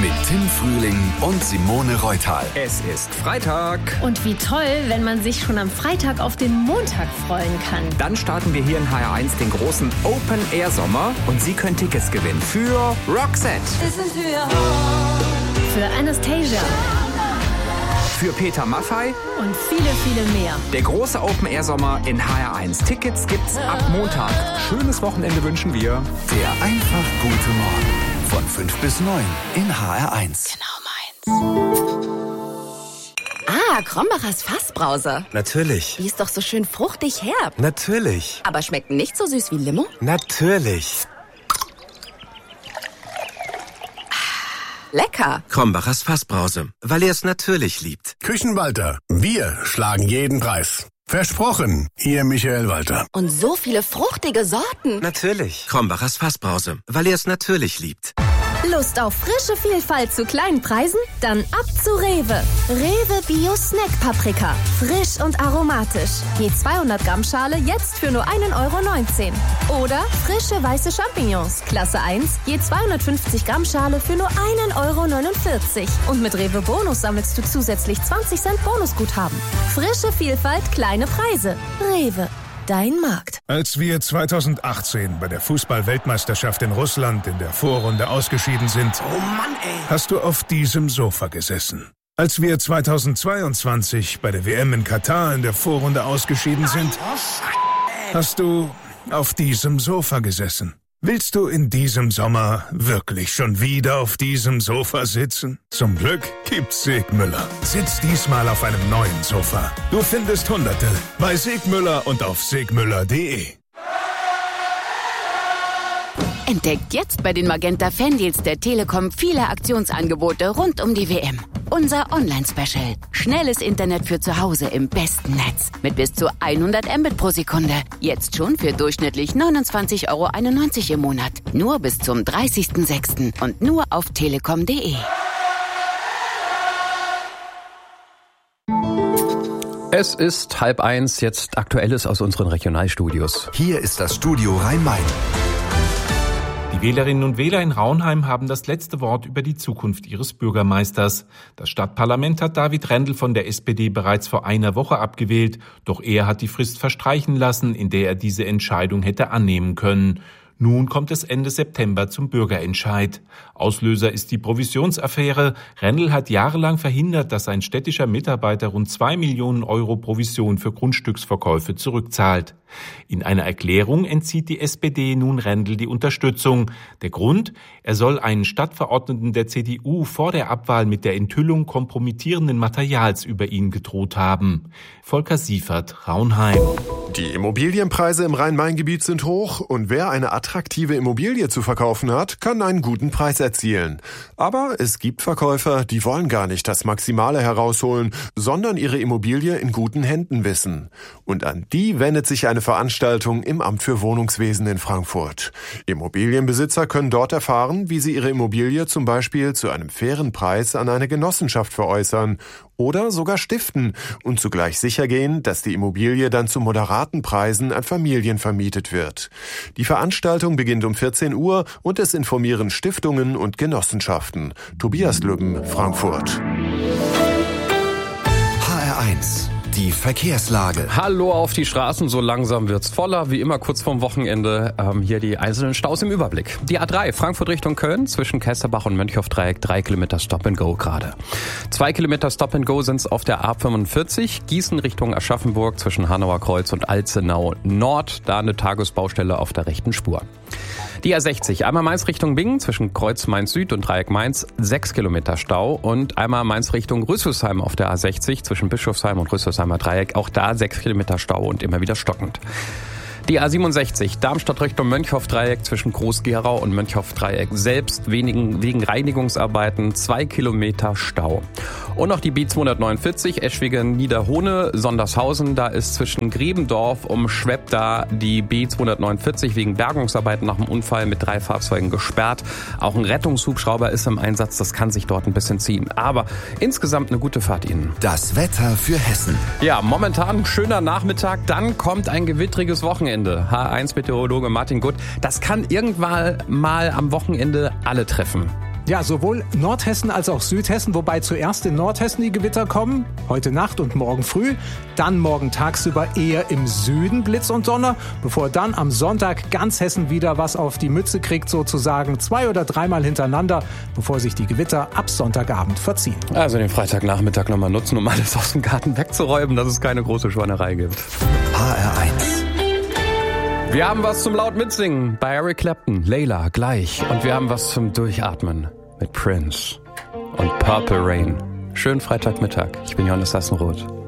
Mit Tim Frühling und Simone Reutal. Es ist Freitag. Und wie toll, wenn man sich schon am Freitag auf den Montag freuen kann. Dann starten wir hier in HR1 den großen Open-Air-Sommer und Sie können Tickets gewinnen für Roxette, Für Anastasia für Peter Maffay und viele, viele mehr. Der große Open-Air-Sommer in HR1. Tickets gibt's ab Montag. Schönes Wochenende wünschen wir. Der einfach gute Morgen. Von 5 bis 9 in HR1. Genau meins. Krombacher's Fassbrause. Natürlich. Die ist doch so schön fruchtig herb. Natürlich. Aber schmeckt nicht so süß wie Limo? Natürlich. Lecker. Krombachers Fassbrause, weil er es natürlich liebt. Küchenwalter, wir schlagen jeden Preis. Versprochen, Ihr Michael Walter. Und so viele fruchtige Sorten. Natürlich. Krombachers Fassbrause, weil er es natürlich liebt. Lust auf frische Vielfalt zu kleinen Preisen? Dann ab zu Rewe. Rewe Bio Snack Paprika. Frisch und aromatisch. Je 200 Gramm Schale jetzt für nur 1,19 €. Oder frische weiße Champignons. Klasse 1. Je 250 Gramm Schale für nur 1,49 €. Und mit Rewe Bonus sammelst du zusätzlich 20 Cent Bonusguthaben. Frische Vielfalt, kleine Preise. Rewe. Dein Markt. Als wir 2018 bei der Fußball-Weltmeisterschaft in Russland in der Vorrunde ausgeschieden sind, hast du auf diesem Sofa gesessen. Als wir 2022 bei der WM in Katar in der Vorrunde ausgeschieden sind, hast du auf diesem Sofa gesessen. Willst du in diesem Sommer wirklich schon wieder auf diesem Sofa sitzen? Zum Glück gibt's Segmüller. Sitz diesmal auf einem neuen Sofa. Du findest Hunderte bei Segmüller und auf segmüller.de. Entdeckt jetzt bei den Magenta Fandeals der Telekom viele Aktionsangebote rund um die WM. Unser Online-Special. Schnelles Internet für zu Hause im besten Netz. Mit bis zu 100 Mbit pro Sekunde. Jetzt schon für durchschnittlich 29,91 € im Monat. Nur bis zum 30.06. und nur auf telekom.de. Es ist 12:30, jetzt Aktuelles aus unseren Regionalstudios. Hier ist das Studio Rhein-Main. Die Wählerinnen und Wähler in Raunheim haben das letzte Wort über die Zukunft ihres Bürgermeisters. Das Stadtparlament hat David Rendel von der SPD bereits vor einer Woche abgewählt, doch er hat die Frist verstreichen lassen, in der er diese Entscheidung hätte annehmen können. Nun kommt es Ende September zum Bürgerentscheid. Auslöser ist die Provisionsaffäre. Rendel hat jahrelang verhindert, dass ein städtischer Mitarbeiter rund 2 Millionen € Provision für Grundstücksverkäufe zurückzahlt. In einer Erklärung entzieht die SPD nun Rendel die Unterstützung. Der Grund? Er soll einen Stadtverordneten der CDU vor der Abwahl mit der Enthüllung kompromittierenden Materials über ihn gedroht haben. Volker Siefert, Raunheim. Die Immobilienpreise im Rhein-Main-Gebiet sind hoch und wer eine attraktive Immobilie zu verkaufen hat, kann einen guten Preis erzielen. Aber es gibt Verkäufer, die wollen gar nicht das Maximale herausholen, sondern ihre Immobilie in guten Händen wissen. Und an die wendet sich eine Veranstaltung im Amt für Wohnungswesen in Frankfurt. Immobilienbesitzer können dort erfahren, wie sie ihre Immobilie zum Beispiel zu einem fairen Preis an eine Genossenschaft veräußern oder sogar stiften und zugleich sichergehen, dass die Immobilie dann zu moderaten Preisen an Familien vermietet wird. Die Veranstaltung beginnt um 14 Uhr und es informieren Stiftungen und Genossenschaften. Tobias Lübben, Frankfurt. HR1. Die Verkehrslage. Hallo auf die Straßen, so langsam wird's voller. Wie immer kurz vorm Wochenende hier die einzelnen Staus im Überblick. Die A3 Frankfurt Richtung Köln zwischen Kästerbach und Mönchhoff-Dreieck 3 Kilometer Stop-and-Go gerade. 2 Kilometer Stop-and-Go sind's auf der A45 Gießen Richtung Aschaffenburg zwischen Hanauer Kreuz und Alzenau Nord. Da eine Tagesbaustelle auf der rechten Spur. Die A60, einmal Mainz Richtung Bingen zwischen Kreuz Mainz Süd und Dreieck Mainz 6 Kilometer Stau und einmal Mainz Richtung Rüsselsheim auf der A60 zwischen Bischofsheim und Rüsselsheimer Dreieck, auch da 6 Kilometer Stau und immer wieder stockend. Die A67, Darmstadt Richtung Mönchhoff-Dreieck zwischen Groß-Gerau und Mönchhoff-Dreieck selbst wegen Reinigungsarbeiten 2 Kilometer Stau. Und noch die B249, Eschwege-Niederhohne, Sondershausen, da ist zwischen Grebendorf und Schwebda die B249 wegen Bergungsarbeiten nach dem Unfall mit 3 Fahrzeugen gesperrt. Auch ein Rettungshubschrauber ist im Einsatz, das kann sich dort ein bisschen ziehen. Aber insgesamt eine gute Fahrt Ihnen. Das Wetter für Hessen. Ja, momentan ein schöner Nachmittag, dann kommt ein gewittriges Wochenende. HR1-Meteorologe Martin Gutt, das kann irgendwann mal am Wochenende alle treffen. Ja, sowohl Nordhessen als auch Südhessen, wobei zuerst in Nordhessen die Gewitter kommen, heute Nacht und morgen früh, dann morgen tagsüber eher im Süden Blitz und Donner, bevor dann am Sonntag ganz Hessen wieder was auf die Mütze kriegt, sozusagen 2- oder 3-mal hintereinander, bevor sich die Gewitter ab Sonntagabend verziehen. Also den Freitagnachmittag nochmal nutzen, um alles aus dem Garten wegzuräumen, dass es keine große Schweinerei gibt. HR1. Wir haben was zum laut mitsingen bei Eric Clapton, Layla gleich. Und wir haben was zum Durchatmen mit Prince und Purple Rain. Schönen Freitagmittag. Ich bin Johannes Sassenroth.